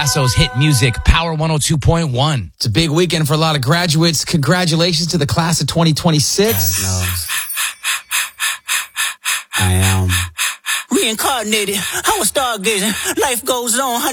Passo's hit music, Power 102.1. It's a big weekend for a lot of graduates. Congratulations to the class of 2026. I am reincarnated. I was stargazing. Life goes on.